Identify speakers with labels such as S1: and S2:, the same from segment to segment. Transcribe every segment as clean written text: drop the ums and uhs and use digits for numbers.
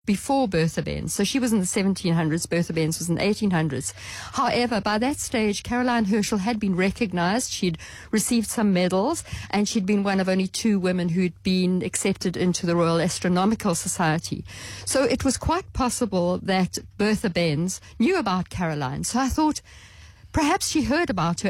S1: before Bertha Benz. So she was in the 1700s, Bertha Benz was in the 1800s. However, by that stage, Caroline Herschel had been recognized. She'd received some medals, and she'd been one of only 2 women who'd been accepted into the Royal Astronomical Society. So it was quite possible that Bertha Benz knew about Caroline. So I thought, perhaps she heard about her,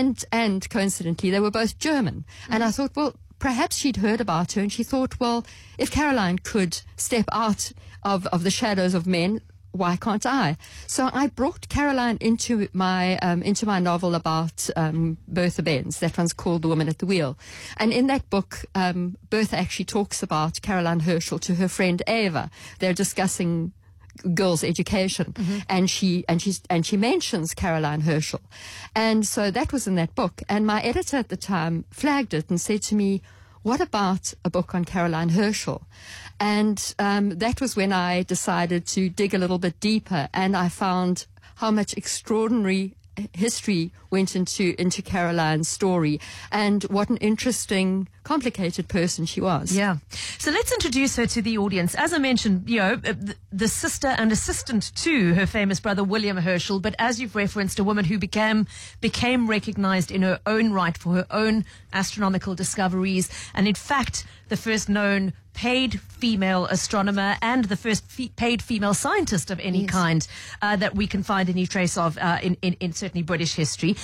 S1: and coincidentally, they were both German. And I thought, well, perhaps she'd heard about her, and she thought, well, if Caroline could step out of the shadows of men, why can't I? So I brought Caroline into my novel about Bertha Benz. That one's called The Woman at the Wheel. And in that book, Bertha actually talks about Caroline Herschel to her friend Eva. They're discussing girls' education, and she mentions Caroline Herschel, and so that was in that book. And my editor at the time flagged it and said to me, "What about a book on Caroline Herschel?" And that was when I decided to dig a little bit deeper, and I found how much extraordinary history went into Caroline's story, and what an interesting, complicated person she was.
S2: Yeah. So let's introduce her to the audience. As I mentioned, the sister and assistant to her famous brother William Herschel, but as you've referenced, a woman who became recognized in her own right for her own astronomical discoveries, and in fact, the first known paid female astronomer and the first paid female scientist of any kind that we can find any trace of in certainly British history.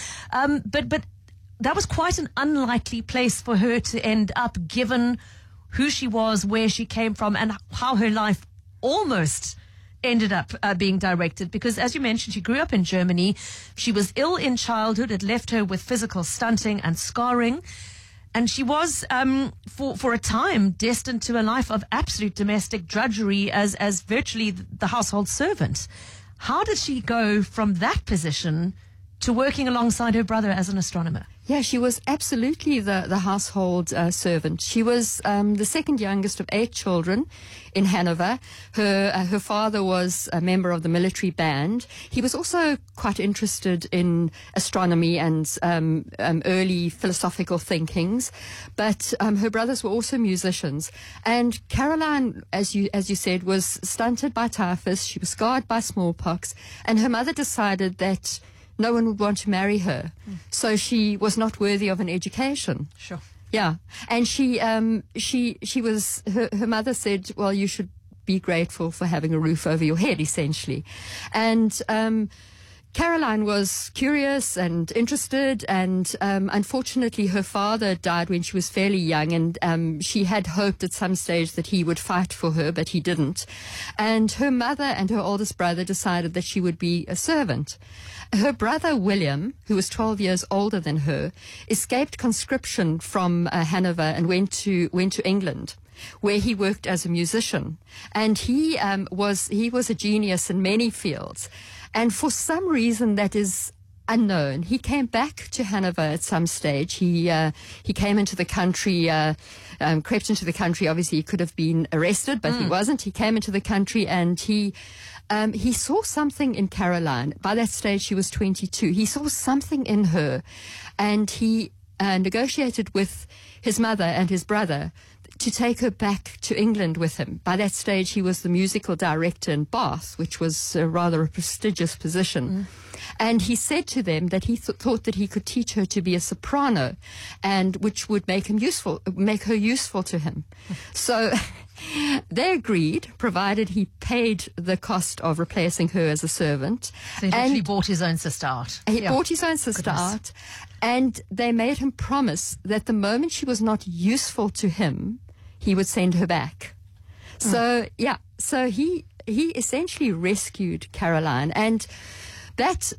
S2: But that was quite an unlikely place for her to end up, given who she was, where she came from, and how her life almost ended up being directed. Because, as you mentioned, she grew up in Germany. She was ill in childhood. It left her with physical stunting and scarring. And she was, for a time, destined to a life of absolute domestic drudgery as virtually the household servant. How did she go from that position to working alongside her brother as an astronomer?
S1: Yeah, she was absolutely the household servant. She was the second youngest of 8 children in Hanover. Her father was a member of the military band. He was also quite interested in astronomy and early philosophical thinkings. But her brothers were also musicians. And Caroline, as you said, was stunted by typhus. She was scarred by smallpox. And her mother decided that no one would want to marry her. So she was not worthy of an education.
S2: Sure.
S1: Yeah. And her mother said, well, you should be grateful for having a roof over your head, essentially. And Caroline was curious and interested, and unfortunately her father died when she was fairly young, and she had hoped at some stage that he would fight for her, but he didn't. And her mother and her oldest brother decided that she would be a servant. Her brother William, who was 12 years older than her, escaped conscription from Hanover and went to England, where he worked as a musician. And he was a genius in many fields. And for some reason that is unknown, he came back to Hanover at some stage. He came into the country, crept into the country. Obviously, he could have been arrested, but he wasn't. He came into the country, and he saw something in Caroline. By that stage, she was 22. He saw something in her, and he negotiated with his mother and his brother to take her back to England with him. By that stage, he was the musical director in Bath, which was rather a prestigious position. And he said to them that he thought that he could teach her to be a soprano, and which would make her useful to him. So they agreed, provided he paid the cost of replacing her as a servant.
S2: So he actually bought his own sister out.
S1: He bought his own sister out, and they made him promise that the moment she was not useful to him, he would send her back. So he essentially rescued Caroline, and that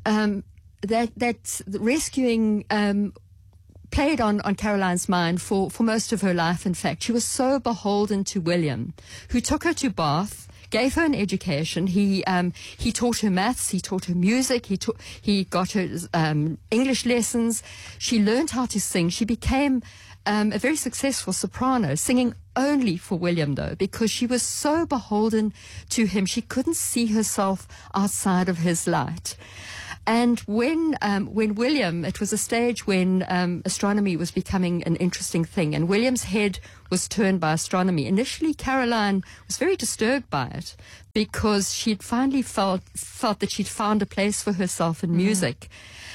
S1: rescuing played on Caroline's mind for most of her life. In fact, she was so beholden to William, who took her to Bath, gave her an education. He taught her maths, he taught her music, he got her English lessons. She learned how to sing. She became a very successful soprano, singing only for William, though, because she was so beholden to him. She couldn't see herself outside of his light. And when William, it was a stage when astronomy was becoming an interesting thing, and William's head was turned by astronomy. Initially, Caroline was very disturbed by it because she'd finally felt that she'd found a place for herself in music.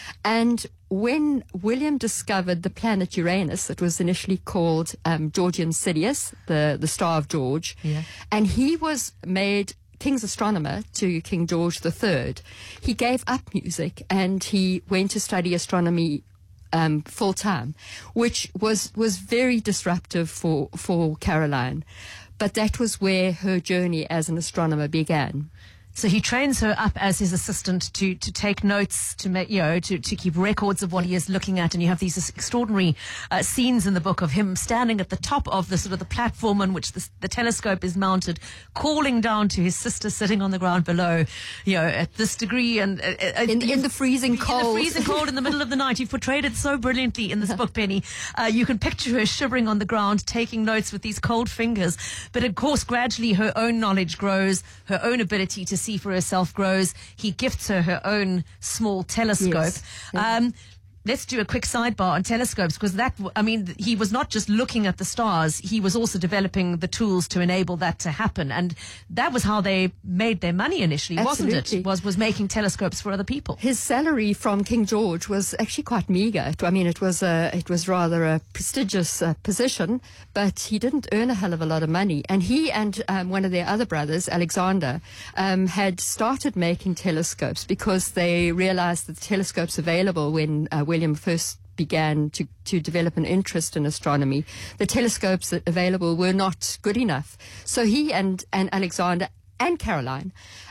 S1: And when William discovered the planet Uranus, it was initially called Georgium Sidious, the star of George, and he was made King's astronomer to King George III. He gave up music and he went to study astronomy full time, which was very disruptive for Caroline. But that was where her journey as an astronomer began.
S2: So he trains her up as his assistant to take notes, to make, to keep records of what he is looking at. And you have these extraordinary scenes in the book of him standing at the top of the sort of the platform on which the telescope is mounted, calling down to his sister sitting on the ground below, at this degree, and
S1: in the freezing cold.
S2: In the freezing cold in the middle of the night. You've portrayed it so brilliantly in this book, Penny. You can picture her shivering on the ground, taking notes with these cold fingers. But of course, gradually her own knowledge grows, her own ability to see for herself grows. He gifts her own small telescope. Yes. Let's do a quick sidebar on telescopes, because he was not just looking at the stars, he was also developing the tools to enable that to happen. And that was how they made their money initially,
S1: Absolutely.
S2: wasn't it? Was making telescopes for other people.
S1: His salary from King George was actually quite meager. It was rather a prestigious position, but he didn't earn a hell of a lot of money. And he and one of their other brothers, Alexander, had started making telescopes because they realized that the telescopes available when William first began to develop an interest in astronomy, the telescopes available were not good enough. So he and Alexander and Caroline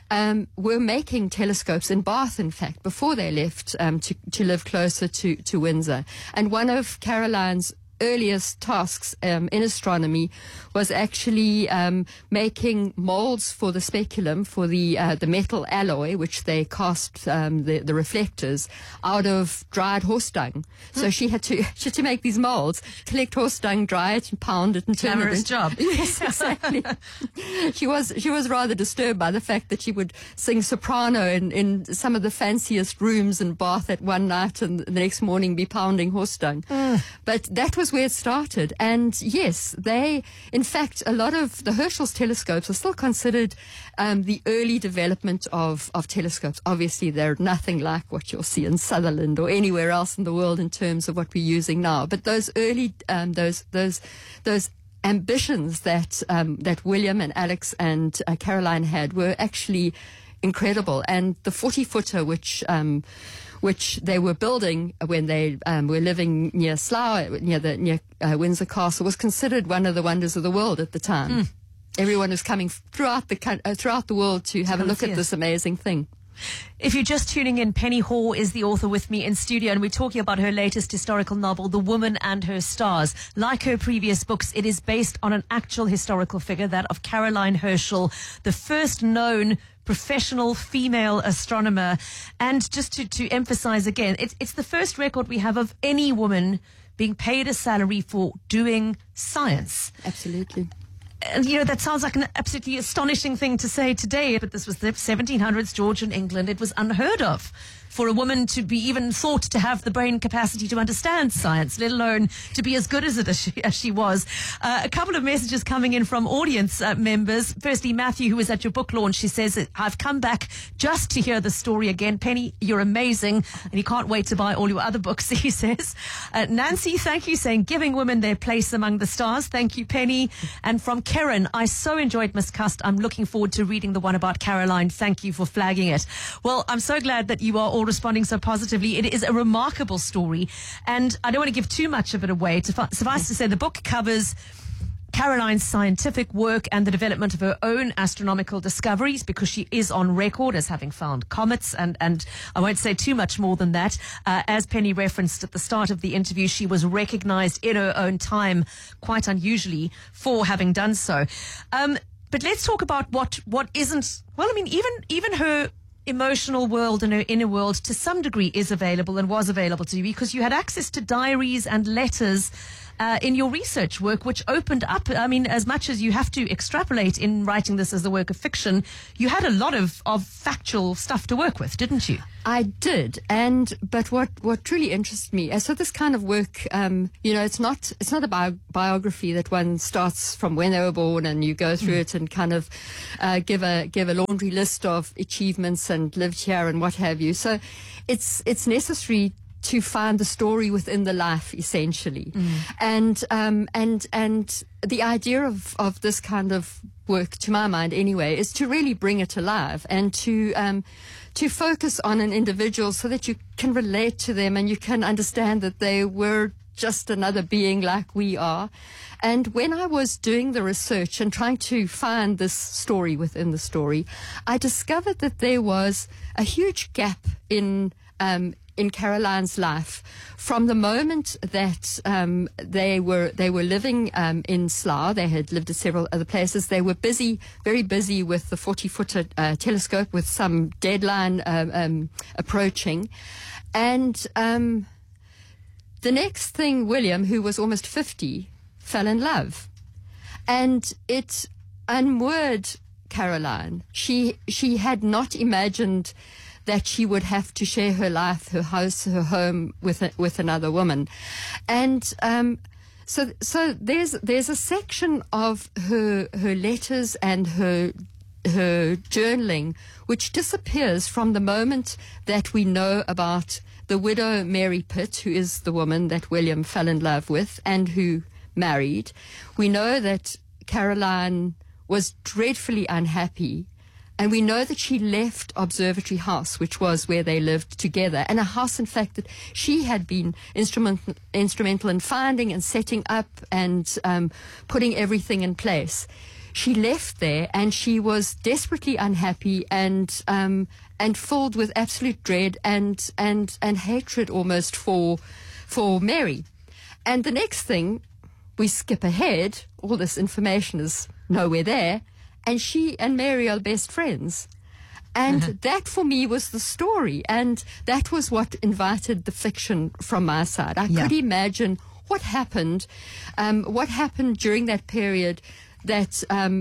S1: were making telescopes in Bath, in fact, before they left to live closer to Windsor. And one of Caroline's earliest tasks in astronomy was actually making molds for the speculum, for the metal alloy, which they cast the reflectors out of dried horse dung. So she had to make these molds, collect horse dung, dry it, and pound it, and turn
S2: Glamorous
S1: it.
S2: job.
S1: Yes, exactly. She was rather disturbed by the fact that she would sing soprano in some of the fanciest rooms in Bath at one night, and the next morning be pounding horse dung. But that was where it started. And yes, in fact, a lot of the Herschel's telescopes are still considered the early development of telescopes. Obviously, they're nothing like what you'll see in Sutherland or anywhere else in the world in terms of what we're using now. But those early, those ambitions that William and Alex and Caroline had were actually incredible. And the 40-footer, which they were building when they were living near Slough, near Windsor Castle, was considered one of the wonders of the world at the time. Everyone was coming throughout the world to have a look at this amazing thing.
S2: If you're just tuning in, Penny Haw is the author with me in studio, and we're talking about her latest historical novel, The Woman and Her Stars. Like her previous books, it is based on an actual historical figure, that of Caroline Herschel, the first known professional female astronomer. And just to emphasize again, it's the first record we have of any woman being paid a salary for doing science.
S1: Absolutely.
S2: And, that sounds like an absolutely astonishing thing to say today, but this was the 1700s Georgian England. It was unheard of for a woman to be even thought to have the brain capacity to understand science, let alone to be as good as it as she was. A couple of messages coming in from audience members. Firstly, Matthew, who was at your book launch, she says, I've come back just to hear the story again. Penny, you're amazing, and he can't wait to buy all your other books, he says. Nancy, thank you, saying, giving women their place among the stars. Thank you, Penny. And from Karen, I so enjoyed Miss Cust. I'm looking forward to reading the one about Caroline. Thank you for flagging it. Well, I'm so glad that you are all responding so positively. It is a remarkable story, and I don't want to give too much of it away. Suffice to say, the book covers Caroline's scientific work and the development of her own astronomical discoveries, because she is on record as having found comets, and I won't say too much more than that. As Penny referenced at the start of the interview, she was recognized in her own time, quite unusually, for having done so. But let's talk about what isn't, well, I mean, even her emotional world and her inner world to some degree is available and was available to you, because you had access to diaries and letters in your research work, which opened up, I mean, as much as you have to extrapolate in writing this as a work of fiction, you had a lot of factual stuff to work with, didn't you?
S1: I did, but what truly interests me, so this kind of work, it's not a biography that one starts from when they were born and you go through it and kind of give a laundry list of achievements and lived here and what have you. So it's necessary to find the story within the life, essentially, and the idea of this kind of work, to my mind anyway, is to really bring it alive and to focus on an individual so that you can relate to them and you can understand that they were just another being like we are. And when I was doing the research and trying to find this story within the story, I discovered that there was a huge gap in Caroline's life from the moment that they were living in Slough. They had lived at several other places. They were very busy with the 40-foot telescope, with some deadline approaching. And the next thing, William, who was almost 50, fell in love. And it unmoored Caroline. She had not imagined that she would have to share her life, her house, her home with another woman. And so there's a section of her letters and her journaling which disappears from the moment that we know about the widow Mary Pitt, who is the woman that William fell in love with and who married. We know that Caroline was dreadfully unhappy. And we know that she left Observatory House, which was where they lived together, and a house, in fact, that she had been instrumental in finding and setting up and putting everything in place. She left there, and she was desperately unhappy and filled with absolute dread and hatred almost for Mary. And the next thing, we skip ahead. All this information is nowhere there. And she and Mary are best friends. And that for me was the story. And that was what invited the fiction from my side. I could imagine what happened during that period that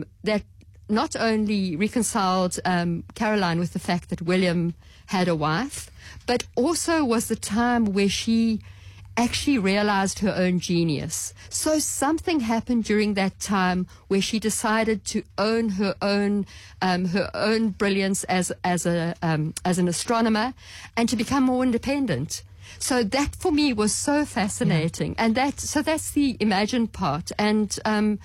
S1: not only reconciled Caroline with the fact that William had a wife, but also was the time where she actually realized her own genius. So something happened during that time where she decided to own her own brilliance as an astronomer and to become more independent. So that for me was so fascinating, and that's the imagined part. And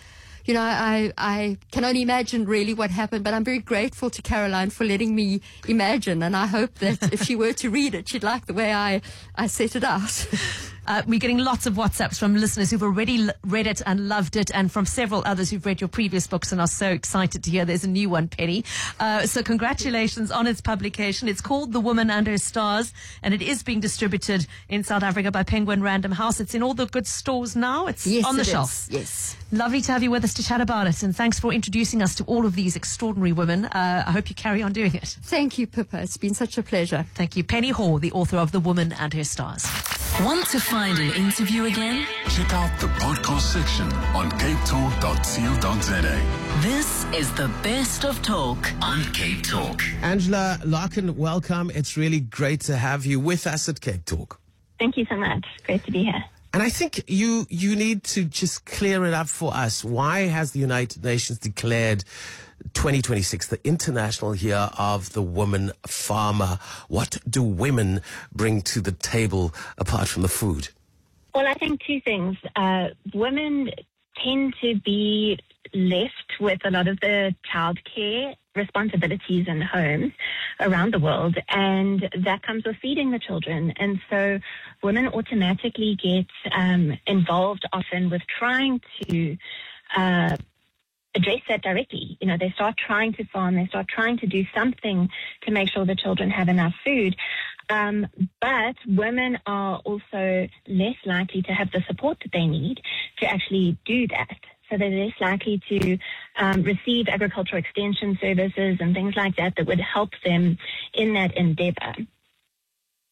S1: I can only imagine really what happened, but I'm very grateful to Caroline for letting me imagine, and I hope that if she were to read it, she'd like the way I set it out.
S2: We're getting lots of WhatsApps from listeners who've already read it and loved it, and from several others who've read your previous books and are so excited to hear there's a new one, Penny. So congratulations on its publication. It's called The Woman and Her Stars, and it is being distributed in South Africa by Penguin Random House. It's in all the good stores now. It's on the shelf.
S1: Yes.
S2: Lovely to have you with us to chat about it, and thanks for introducing us to all of these extraordinary women. I hope you carry on doing it.
S1: Thank you, Pippa. It's been such a pleasure.
S2: Thank you. Penny Hall, the author of The Woman and Her Stars.
S3: Want to find an interview again?
S4: Check out the podcast section on capetalk.co.za.
S3: This is the best of talk on Cape Talk.
S5: Angela Larkin, welcome. It's really great to have you with us at Cape Talk.
S6: Thank you so much. Great to be here.
S5: And I think you need to just clear it up for us. Why has the United Nations declared 2026 the International Year of the Woman Farmer? What do women bring to the table apart from the food?
S6: Well, I think two things. Women tend to be left with a lot of the childcare responsibilities in homes around the world, and that comes with feeding the children. And so women automatically get involved often with trying to address that directly. You know, they start trying to farm, they start trying to do something to make sure the children have enough food. But women are also less likely to have the support that they need to actually do that. So they're less likely to receive agricultural extension services and things like that that would help them in that endeavor.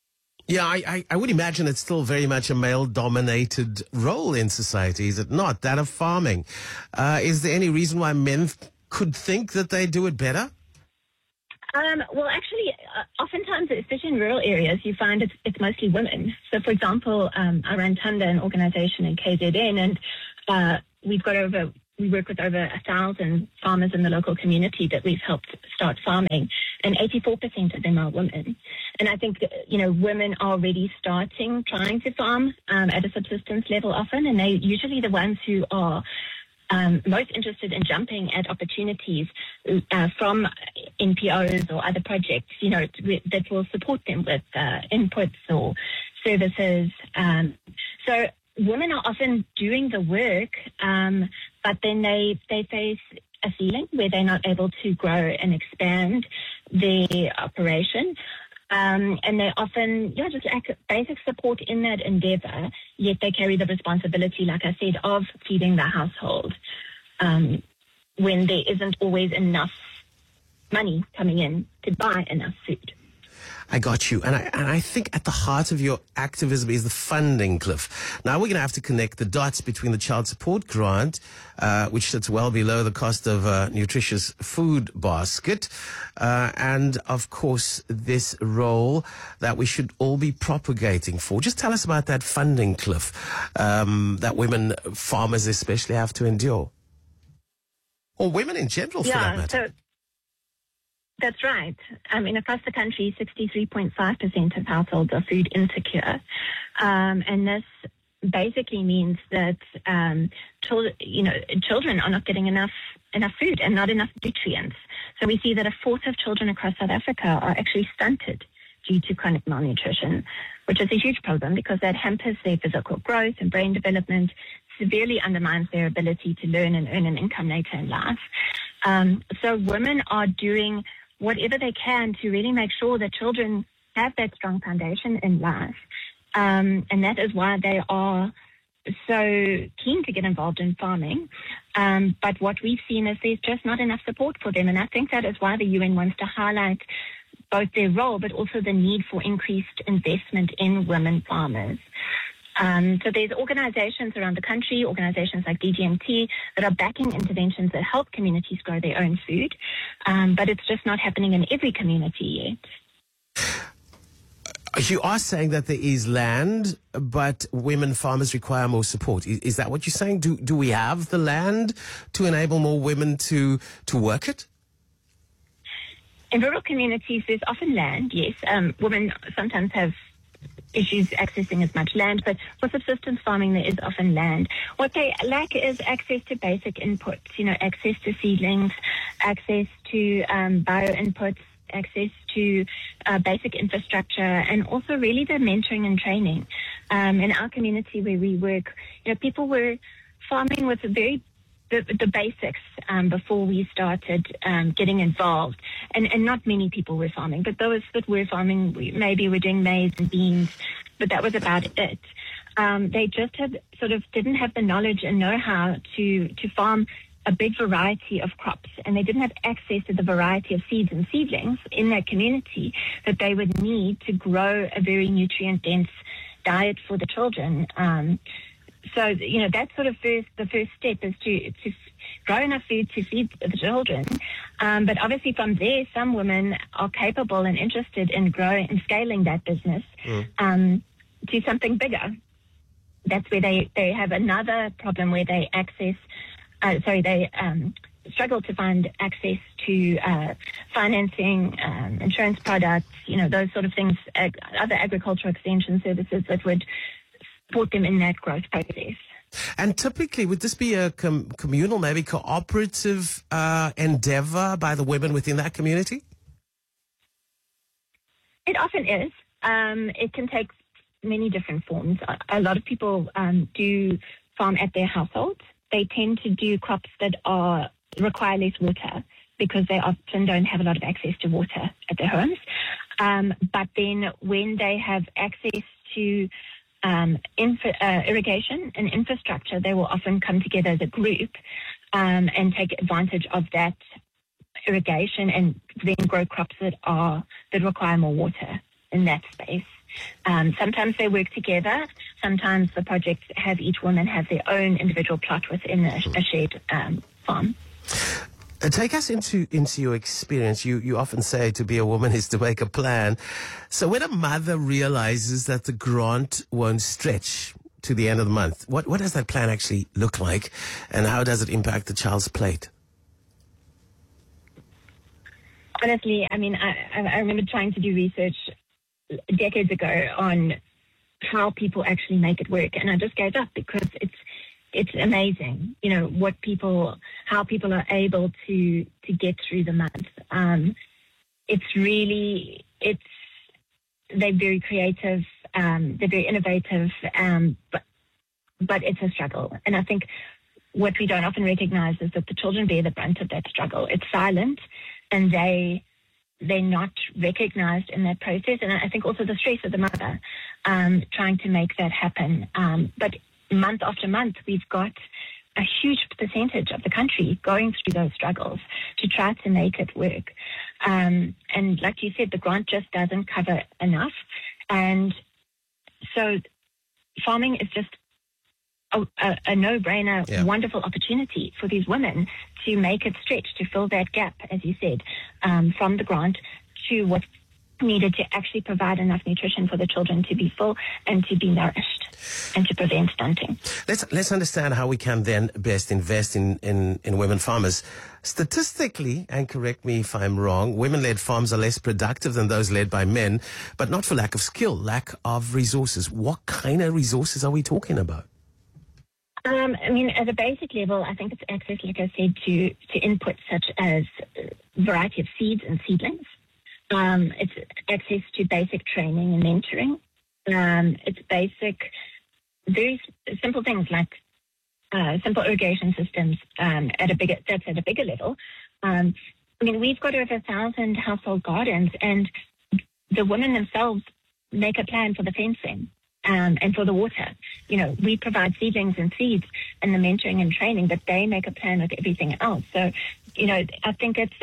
S5: Yeah, I would imagine it's still very much a male-dominated role in society, is it not? That of farming. Is there any reason why men could think that they do it better?
S6: Well, actually, oftentimes, especially in rural areas, you find it's mostly women. So, for example, I run Tanda, an organization in KZN, and we work with over 1,000 farmers in the local community that we've helped start farming, and 84% of them are women. And I think, women are already trying to farm at a subsistence level often, and they're usually the ones who are most interested in jumping at opportunities from NPOs or other projects, that will support them with inputs or services. So women are often doing the work, but then they face a ceiling where they're not able to grow and expand their operation. And they often, just lack basic support in that endeavor, yet they carry the responsibility, like I said, of feeding the household when there isn't always enough money coming in to buy enough food.
S5: I got you. And I think at the heart of your activism is the funding, Cliff. Now, we're going to have to connect the dots between the child support grant, which sits well below the cost of a nutritious food basket, and, of course, this role that we should all be propagating for. Just tell us about that funding, Cliff, that women, farmers especially, have to endure. Or women in general, for that matter.
S6: That's right. Across the country, 63.5% of households are food insecure. And this basically means that, children are not getting enough food and not enough nutrients. So we see that a fourth of children across South Africa are actually stunted due to chronic malnutrition, which is a huge problem because that hampers their physical growth and brain development, severely undermines their ability to learn and earn an income later in life. So women are doing whatever they can to really make sure that children have that strong foundation in life. And that is why they are so keen to get involved in farming. But what we've seen is there's just not enough support for them. And I think that is why the UN wants to highlight both their role, but also the need for increased investment in women farmers. So there's organizations around the country, organizations like DGMT, that are backing interventions that help communities grow their own food. But it's just not happening in every community yet.
S5: You are saying that there is land, but women farmers require more support. Is that what you're saying? Do we have the land to enable more women to work it?
S6: In rural communities, there's often land, yes. Women sometimes have issues accessing as much land, but for subsistence farming, there is often land. What they lack is access to basic inputs, access to seedlings, access to bio inputs, access to basic infrastructure, and also really the mentoring and training. In our community where we work, people were farming with the basics before we started getting involved. And not many people were farming, but those that were farming maybe were doing maize and beans, but that was about it. They just didn't have the knowledge and know-how to farm a big variety of crops, and they didn't have access to the variety of seeds and seedlings in that community that they would need to grow a very nutrient-dense diet for the children. So, that's the first step is to grow enough food to feed the children. But obviously from there, some women are capable and interested in growing and scaling that business to something bigger. That's where they have another problem where they struggle to find access to financing, insurance products, those sort of things, other agricultural extension services that would support them in that growth process.
S5: And typically, would this be a communal, maybe cooperative endeavor by the women within that community?
S6: It often is. It can take many different forms. A lot of people do farm at their households. They tend to do crops that require less water because they often don't have a lot of access to water at their homes. But then when they have access to irrigation and infrastructure, they will often come together as a group and take advantage of that irrigation and then grow crops that require more water in that space. Sometimes they work together. Sometimes the projects have each woman have their own individual plot within a shared farm.
S5: Take us into your experience. You often say to be a woman is to make a plan. So when a mother realizes that the grant won't stretch to the end of the month, what does that plan actually look like, and how does it impact the child's plate?
S6: Honestly, I mean, I remember trying to do research decades ago on how people actually make it work, and I just gave up because it's amazing, you know, how people are able to get through the month. They're very creative, they're very innovative, but it's a struggle. And I think what we don't often recognize is that the children bear the brunt of that struggle. It's silent, and they're not recognized in that process. And I think also the stress of the mother trying to make that happen. But month after month, we've got a huge percentage of the country going through those struggles to try to make it work. And like you said, the grant just doesn't cover enough. And so farming is just a no-brainer, wonderful opportunity for these women to make it stretch, to fill that gap, as you said, from the grant to what's needed to actually provide enough nutrition for the children to be full and to be nourished and to prevent stunting.
S5: Let's understand how we can then best invest in women farmers. Statistically, and correct me if I'm wrong, women-led farms are less productive than those led by men, but not for lack of skill, lack of resources. What kind of resources are we talking about?
S6: I mean, at a basic level, I think it's access, like I said, to inputs such as variety of seeds and seedlings. It's access to basic training and mentoring. It's basic, very simple things like simple irrigation systems at a bigger level. I mean, we've got over 1,000 household gardens, and the women themselves make a plan for the fencing. And for the water, you know, we provide seedlings and seeds and the mentoring and training, but they make a plan with everything else. So, you know, I think it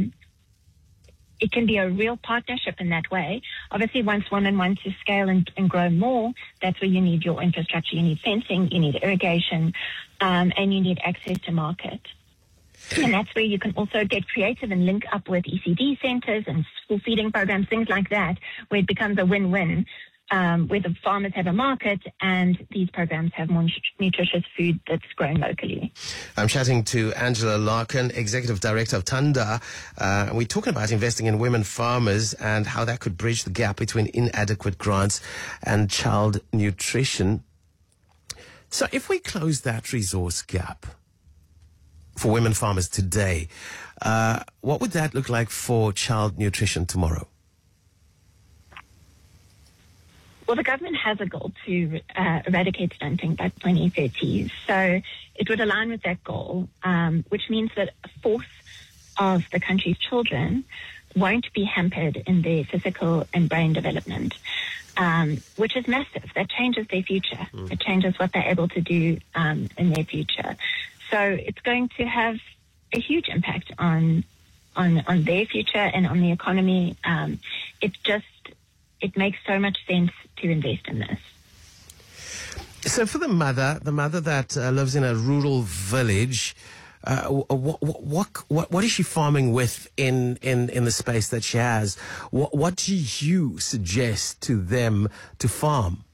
S6: can be a real partnership in that way. Obviously, once women want to scale and grow more, that's where you need your infrastructure. You need fencing, you need irrigation, and you need access to market. And that's where you can also get creative and link up with ECD centers and school feeding programs, things like that, where it becomes a win-win. Where the farmers have a market and these programs have more nutritious food that's grown locally.
S5: I'm chatting to Angela Larkin, Executive Director of Tanda. And we're talking about investing in women farmers and how that could bridge the gap between inadequate grants and child nutrition. So if we close that resource gap for women farmers today, what would that look like for child nutrition tomorrow?
S6: Well, the government has a goal to eradicate stunting by 2030. So it would align with that goal, which means that a fourth of the country's children won't be hampered in their physical and brain development, which is massive. That changes their future. It changes what they're able to do in their future. So it's going to have a huge impact on their future and on the economy. It makes so much sense to invest in this.
S5: So for the mother that lives in a rural village, what is she farming with in the space that she has? What do you suggest to them to farm?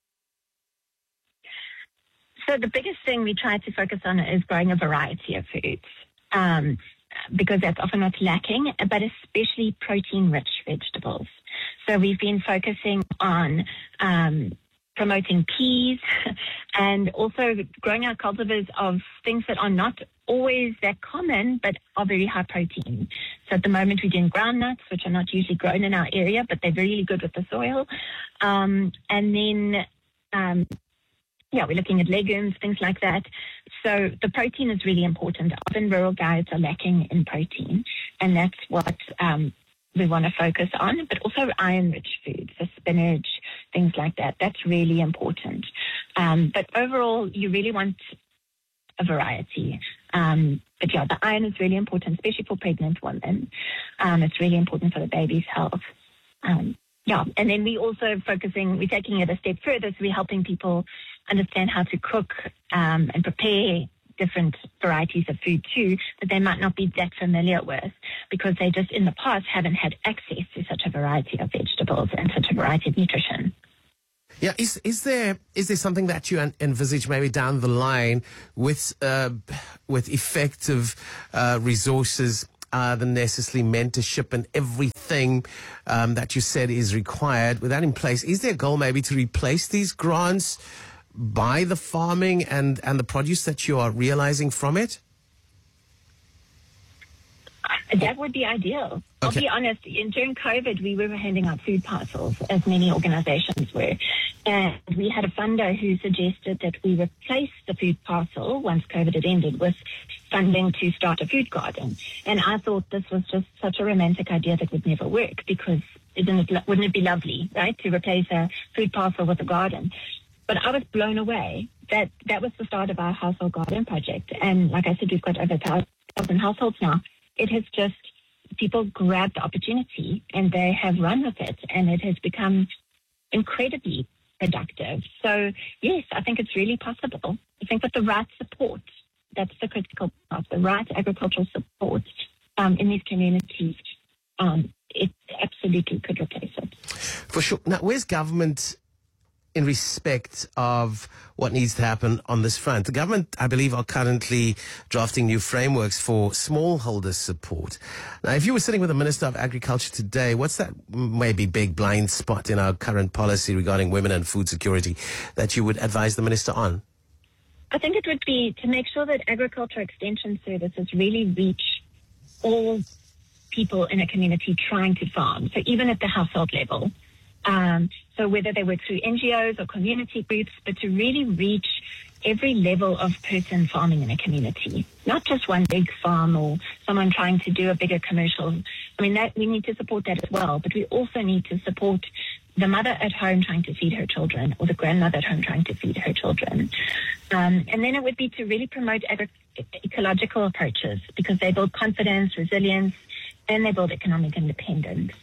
S6: So the biggest thing we try to focus on is growing a variety of foods, because that's often what's lacking, but especially protein-rich vegetables. So we've been focusing on promoting peas and also growing our cultivars of things that are not always that common, but are very high protein. So at the moment we're doing groundnuts, which are not usually grown in our area, but they're really good with the soil. And then, we're looking at legumes, things like that. So the protein is really important. Often rural diets are lacking in protein, and that's what we want to focus on, but also iron-rich foods, so spinach, things like that. That's really important. But overall, you really want a variety. But yeah, the iron is really important, especially for pregnant women. It's really important for the baby's health. Yeah, and then we're taking it a step further, so we're helping people understand how to cook and prepare different varieties of food too, that they might not be that familiar with, because they just in the past haven't had access to such a variety of vegetables and such a variety of nutrition.
S5: Yeah, is there something that you envisage maybe down the line with effective resources, the necessary mentorship and everything that you said is required? With that in place, is there a goal maybe to replace these grants by the farming and the produce that you are realizing from it?
S6: That would be ideal.
S5: Okay.
S6: I'll be honest, during COVID, we were handing out food parcels, as many organizations were. And we had a funder who suggested that we replace the food parcel, once COVID had ended, with funding to start a food garden. And I thought this was just such a romantic idea that would never work, because wouldn't it be lovely, right, to replace a food parcel with a garden? But I was blown away that was the start of our household garden project. And like I said, we've got over 1,000 households now. It has just, people grabbed the opportunity and they have run with it, and it has become incredibly productive. So yes, I think it's really possible. I think with the right support, that's the critical part, the right agricultural support in these communities, it absolutely could replace it.
S5: For sure. Now, where's government in respect of what needs to happen on this front? The government, I believe, are currently drafting new frameworks for smallholder support. Now, if you were sitting with the Minister of Agriculture today, what's that maybe big blind spot in our current policy regarding women and food security that you would advise the Minister on?
S6: I think it would be to make sure that agriculture extension services really reach all people in a community trying to farm, so even at the household level. So whether they work through NGOs or community groups, but to really reach every level of person farming in a community, not just one big farm or someone trying to do a bigger commercial. I mean, that we need to support that as well, but we also need to support the mother at home trying to feed her children, or the grandmother at home trying to feed her children. And then it would be to really promote ecological approaches, because they build confidence, resilience, and they build economic independence.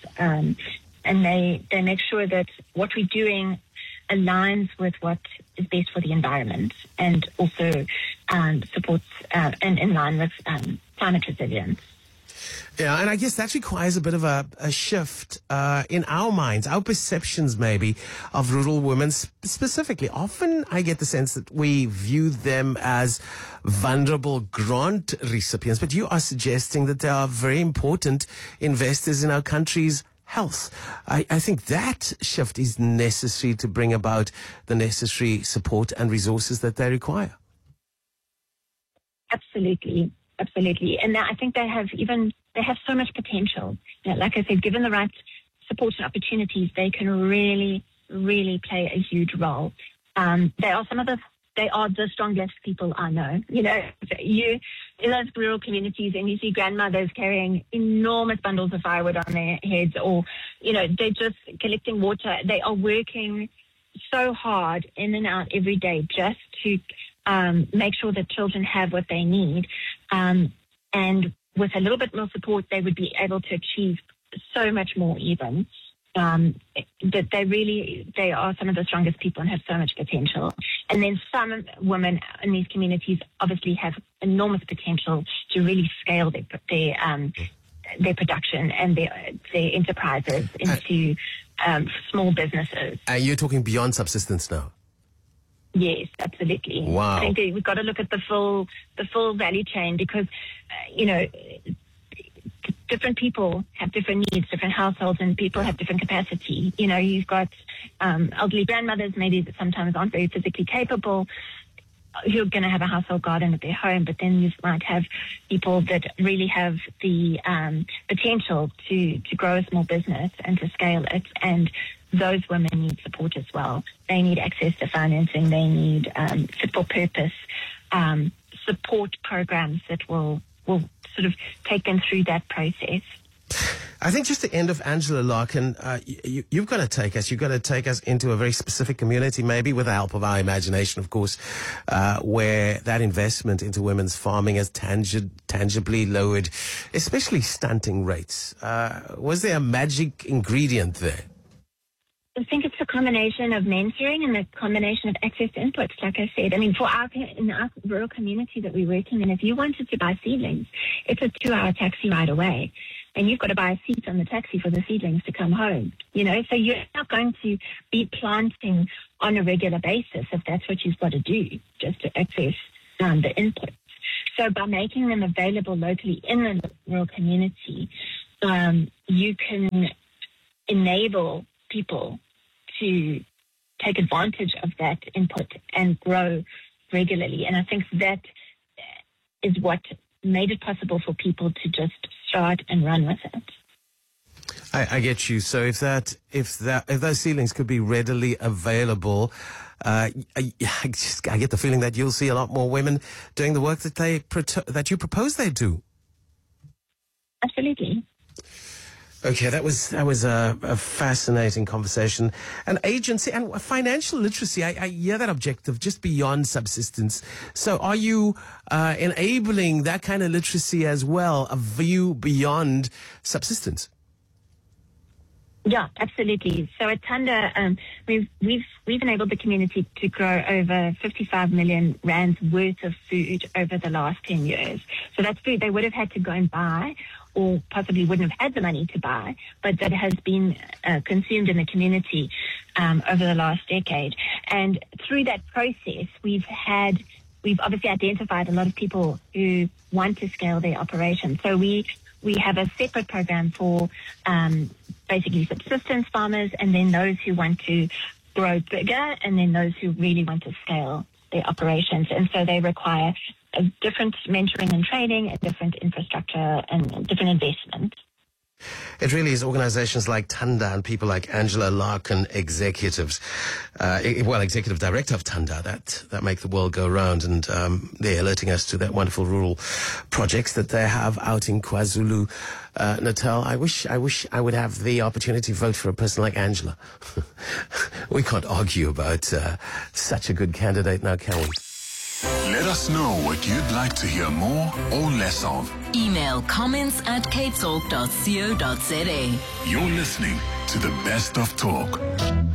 S6: And they make sure that what we're doing aligns with what is best for the environment, and also supports and in line with climate resilience.
S5: Yeah, and I guess that requires a bit of a shift in our minds, our perceptions maybe of rural women specifically. Often I get the sense that we view them as vulnerable grant recipients, but you are suggesting that they are very important investors in our country's health. I think that shift is necessary to bring about the necessary support and resources that they require.
S6: Absolutely. And I think they have so much potential. You know, like I said, given the right support and opportunities, they can really, really play a huge role. They are the strongest people I know. You know, you in those rural communities, and you see grandmothers carrying enormous bundles of firewood on their heads, or, you know, they're just collecting water. They are working so hard in and out every day just to make sure that children have what they need. And with a little bit more support, they would be able to achieve so much more even. That they are some of the strongest people and have so much potential. And then some women in these communities obviously have enormous potential to really scale their production and their enterprises into small businesses.
S5: And you're talking beyond subsistence now?
S6: Yes, absolutely.
S5: Wow.
S6: I think we've got to look at the full value chain, because different people have different needs, different households, and people have different capacity. You know, you've got elderly grandmothers maybe that sometimes aren't very physically capable, who are going to have a household garden at their home, but then you might have people that really have the potential to grow a small business and to scale it, and those women need support as well. They need access to financing. They need fit for purpose support programs that will sort of take them through that process.
S5: I think just the end of Angela Larkin, you've got to take us into a very specific community, maybe with the help of our imagination, of course, where that investment into women's farming has tangibly lowered, especially stunting rates. Was there a magic ingredient there?
S6: I think it's a combination of mentoring and a combination of access to inputs, like I said. I mean, in our rural community that we're working in, if you wanted to buy seedlings, it's a 2-hour taxi ride away. And you've got to buy a seat on the taxi for the seedlings to come home. So you're not going to be planting on a regular basis if that's what you've got to do, just to access the inputs. So by making them available locally in the rural community, you can enable people to take advantage of that input and grow regularly. And I think that is what made it possible for people to just start and run with it.
S5: I get you. So if those seedlings could be readily available, I get the feeling that you'll see a lot more women doing the work that you propose they do.
S6: Absolutely.
S5: Okay, that was a fascinating conversation. And agency and financial literacy, I hear that objective just beyond subsistence. So are you enabling that kind of literacy as well, a view beyond subsistence?
S6: Yeah, absolutely. So at Thanda, we've enabled the community to grow over 55 million rands worth of food over the last 10 years. So that's food they would have had to go and buy, or possibly wouldn't have had the money to buy, but that has been consumed in the community over the last decade. And through that process, we've obviously identified a lot of people who want to scale their operation. So we have a separate program for basically subsistence farmers, and then those who want to grow bigger, and then those who really want to scale their operations. And so they require a different mentoring and training, a different infrastructure, and different investment.
S5: It really is organizations like Thanda and people like Angela Larkin, executive director of Thanda, that make the world go round, and they're alerting us to that wonderful rural projects that they have out in KwaZulu Natal. I wish I would have the opportunity to vote for a person like Angela. We can't argue about such a good candidate now, can we?
S4: Let us know what you'd like to hear more or less of.
S3: Email comments@capetalk.co.za.
S4: You're listening to the Best of Talk.